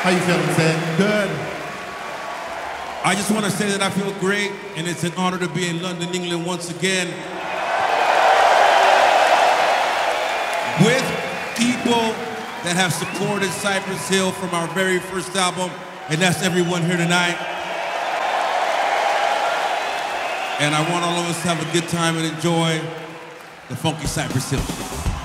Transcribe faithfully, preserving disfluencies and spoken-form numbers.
How you feeling, Sid? Good. I just want to say that I feel great, and it's an honor to be in London, England once again with people that have supported Cypress Hill from our very first album, and that's everyone here tonight. And I want all of us to have a good time and enjoy the funky Cypress Hill.